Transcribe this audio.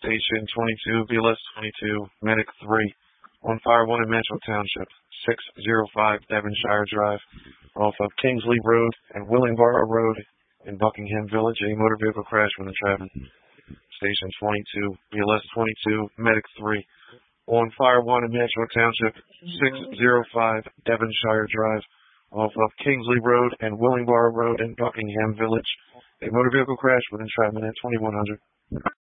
Station 22, BLS 22, Medic 3, on fire 1 in Mansfield Township, 605 Devonshire Drive, off of Kingsley Road and Willingboro Road in Buckingham Village. A motor vehicle crash with a traffic. Station 22, BLS 22, Medic 3, on fire 1 in Mansfield Township, 605 Devonshire Drive, off of Kingsley Road and Willingboro Road in Buckingham Village. A motor vehicle crash with entrapment at 2100.